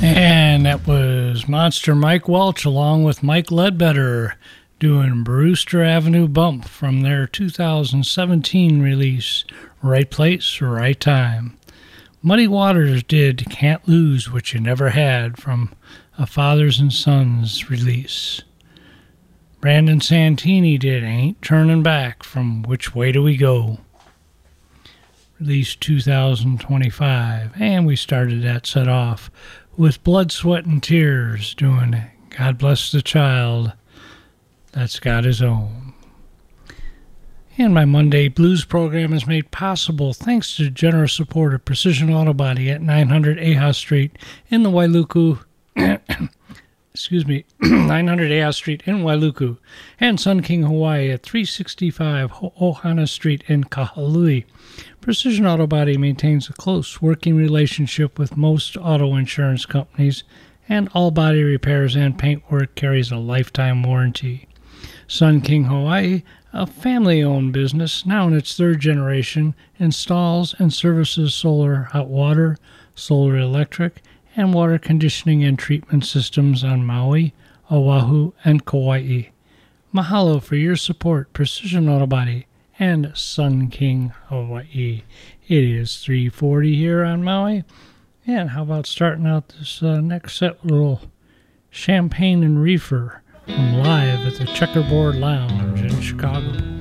And that was Monster Mike Welch along with Mike Ledbetter doing Brewster Avenue Bump from their 2017 release, Right Place, Right Time. Muddy Waters did Can't Lose What You Never Had from a Fathers and Sons release. Brandon Santini did Ain't Turning Back from Which Way Do We Go, released 2025. And we started that set off with Blood, Sweat, and Tears doing God Bless the Child That's Got His Own. And my Monday Blues program is made possible thanks to generous support of Precision Auto Body at 900 Aja Street in the Wailuku, 900 Aja Street in Wailuku, and Sun King Hawaii at 365 Ohana Street in Kahului. Precision Auto Body maintains a close working relationship with most auto insurance companies, and all body repairs and paint work carries a lifetime warranty. Sun King Hawaii, a family-owned business now in its third generation, installs and services solar hot water, solar electric, and water conditioning and treatment systems on Maui, Oahu, and Kauai. Mahalo for your support, Precision Auto Body and Sun King Hawaii. It is 3:40 here on Maui. And how about starting out this next set with a little Champagne and Reefer from live at the Checkerboard Lounge in Chicago.